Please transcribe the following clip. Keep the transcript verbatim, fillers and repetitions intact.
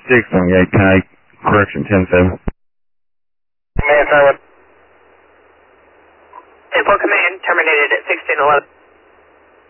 six on eight, can I, correction, ten seven. Command, Tower. ten four command, terminated at sixteen eleven.